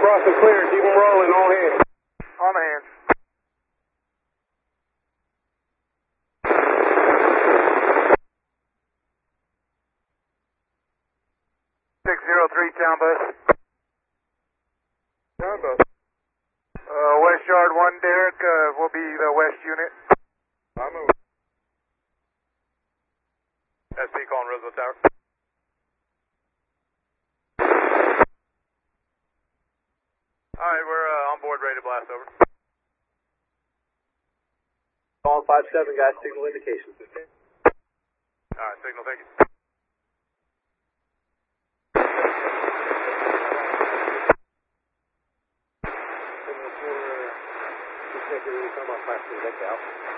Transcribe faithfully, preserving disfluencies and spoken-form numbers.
cross and clear. Keep them rolling, all hands. On the hands. six zero three, town bus. Town bus. Uh, West Yard one, Derek, uh, will be the west unit. I'm moving. S P calling Roosevelt Tower. Alright, we're uh, on board, ready to blast over. Calling five seven, guys, signal indications. Alright, signal, thank you. Signal for, uh, just making really come up, last thing, that's out.